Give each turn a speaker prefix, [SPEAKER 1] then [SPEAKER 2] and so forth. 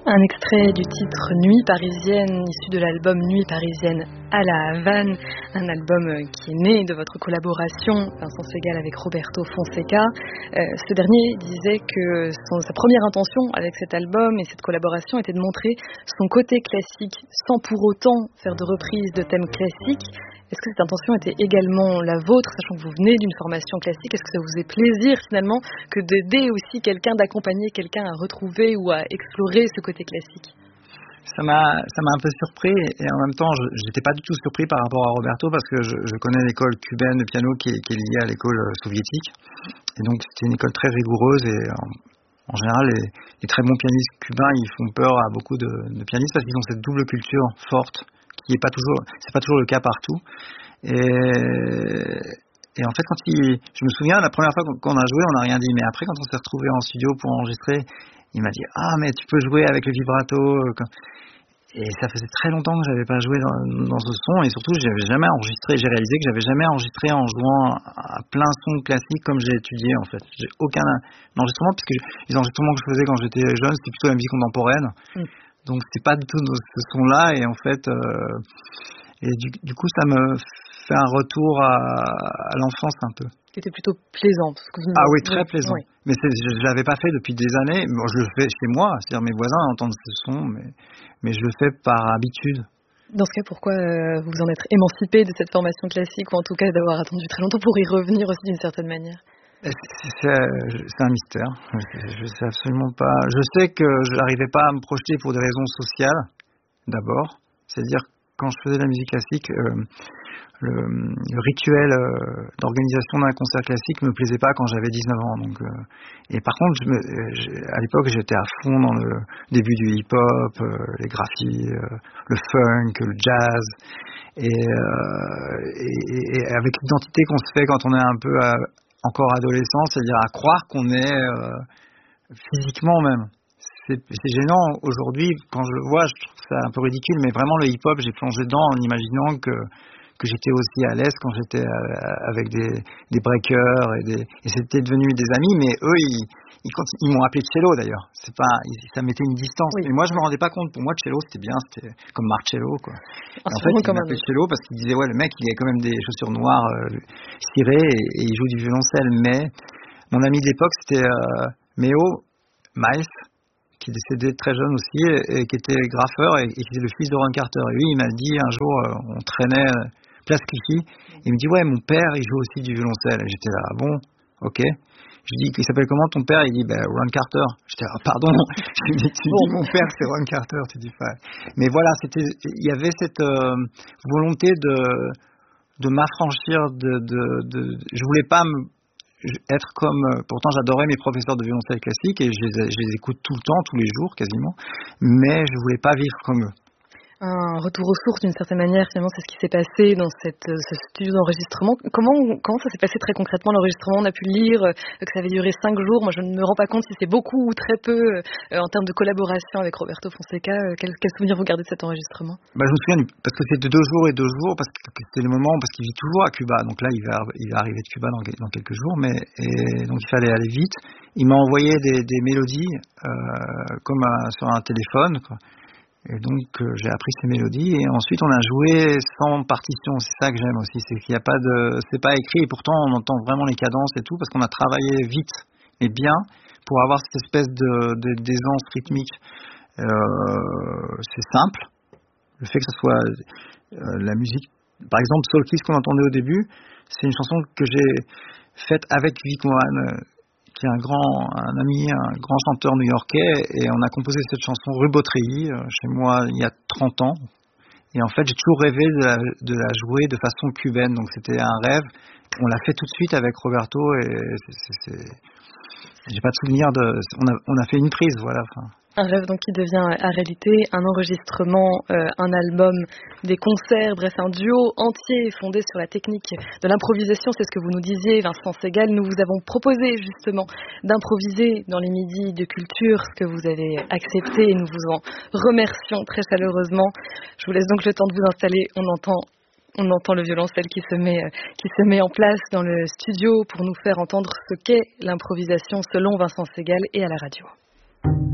[SPEAKER 1] Un extrait du titre Nuit parisienne, issu de l'album Nuit parisienne à la Havane, un album qui est né de votre collaboration, Vincent Segal avec Roberto Fonseca. Ce dernier disait que sa première intention avec cet album et cette collaboration était de montrer son côté classique, sans pour autant faire de reprises de thèmes classiques. Est-ce que cette intention était également la vôtre, sachant que vous venez d'une formation classique? Est-ce que ça vous fait plaisir finalement que d'aider aussi quelqu'un, d'accompagner quelqu'un à retrouver ou à explorer ce côté classique?
[SPEAKER 2] Ça m'a un peu surpris et en même temps j'étais pas du tout surpris par rapport à Roberto parce que je connais l'école cubaine de piano qui est liée à l'école soviétique et donc c'était une école très rigoureuse et en général les très bons pianistes cubains ils font peur à beaucoup de pianistes parce qu'ils ont cette double culture forte qui est pas toujours, c'est pas toujours le cas partout et en fait je me souviens la première fois qu'on a joué on n'a rien dit mais après quand on s'est retrouvé en studio pour enregistrer il m'a dit mais tu peux jouer avec le vibrato et ça faisait très longtemps que j'avais pas joué dans ce son et surtout j'avais jamais enregistré, j'ai réalisé que j'avais jamais enregistré en jouant à plein son classique comme j'ai étudié en fait. J'ai aucun enregistrement puisque les enregistrements que je faisais quand j'étais jeune c'était plutôt la musique contemporaine. Donc c'est pas du tout ce son-là et en fait et du coup ça me fait un retour à l'enfance un peu.
[SPEAKER 1] Qui était plutôt plaisant. Parce que
[SPEAKER 2] oui, très plaisant. Oui. Mais je l'avais pas fait depuis des années. Bon, je le fais chez moi, c'est-à-dire mes voisins entendent ce son, mais je le fais par habitude.
[SPEAKER 1] Dans ce cas, pourquoi vous en êtes émancipé de cette formation classique ou en tout cas d'avoir attendu très longtemps pour y revenir aussi d'une certaine manière?
[SPEAKER 2] C'est un mystère. Je sais absolument pas. Je sais que je n'arrivais pas à me projeter pour des raisons sociales, d'abord. C'est-à-dire, quand je faisais de la musique classique, le rituel d'organisation d'un concert classique me plaisait pas quand j'avais 19 ans. Donc, et par contre, à l'époque, j'étais à fond dans le début du hip-hop, les graphies, le funk, le jazz. Et avec l'identité qu'on se fait quand on est un peu encore adolescent, c'est-à-dire à croire qu'on est physiquement même. C'est gênant aujourd'hui, quand je le vois, je trouve ça un peu ridicule, mais vraiment le hip-hop, j'ai plongé dedans en imaginant que j'étais aussi à l'aise quand j'étais avec des breakers et c'était devenu des amis, mais eux, ils m'ont appelé cello d'ailleurs. Ça mettait une distance.
[SPEAKER 1] Oui.
[SPEAKER 2] Mais moi, je me rendais pas compte. Pour moi, cello, c'était bien, c'était comme Marcello, quoi. En fait, ils m'appelaient cello parce qu'ils disaient, le mec, il a quand même des chaussures noires cirées et il joue du violoncelle. Mais mon ami de l'époque, c'était Méo Miles, qui est décédé très jeune aussi et qui était graffeur et qui était le fils de Ron Carter. Et lui, il m'a dit un jour, on traînait place Clichy, il me dit mon père il joue aussi du violoncelle. Et j'étais là, bon, ok. Je lui dis, il s'appelle comment ton père? Il dit Ron Carter. J'étais là, pardon. Je lui dis, tu dis mon père c'est Ron Carter, tu dis pas. Mais voilà, il y avait cette volonté de m'affranchir je voulais pas être comme, pourtant j'adorais mes professeurs de violoncelle classique et je les écoute tout le temps, tous les jours quasiment, mais je voulais pas vivre comme eux.
[SPEAKER 1] Un retour aux sources d'une certaine manière, finalement c'est ce qui s'est passé dans ce studio d'enregistrement. Comment ça s'est passé très concrètement l'enregistrement? On a pu lire que ça avait duré 5 jours. Moi je ne me rends pas compte si c'est beaucoup ou très peu en termes de collaboration avec Roberto Fonseca. Quel souvenir vous gardez de cet enregistrement?
[SPEAKER 2] Je me souviens parce que c'était 2 jours et 2 jours parce que c'était le moment parce qu'il vit toujours à Cuba. Donc là il va arriver de Cuba dans quelques jours, et donc il fallait aller vite. Il m'a envoyé des mélodies comme sur un téléphone, quoi. Et donc j'ai appris ces mélodies et ensuite on a joué sans partition. C'est ça que j'aime aussi, c'est qu'il y a pas c'est pas écrit et pourtant on entend vraiment les cadences et tout parce qu'on a travaillé vite et bien pour avoir cette espèce d'aisance rythmique. C'est simple. Le fait que ce soit la musique, par exemple Soul Kiss qu'on entendait au début, c'est une chanson que j'ai faite avec Vic Mohan, qui est un ami, un grand chanteur new-yorkais, et on a composé cette chanson rue Beautreilly, chez moi, il y a 30 ans. Et en fait, j'ai toujours rêvé de la jouer de façon cubaine, donc c'était un rêve. On l'a fait tout de suite avec Roberto, et j'ai pas de souvenir on a fait une prise, voilà.
[SPEAKER 1] Un rêve donc qui devient réalité, un enregistrement, un album, des concerts, bref un duo entier fondé sur la technique de l'improvisation, c'est ce que vous nous disiez Vincent Segal. Nous vous avons proposé justement d'improviser dans les midis de culture, ce que vous avez accepté et nous vous en remercions très chaleureusement. Je vous laisse donc le temps de vous installer, on entend le violoncelle qui se met en place dans le studio pour nous faire entendre ce qu'est l'improvisation selon Vincent Segal et à la radio.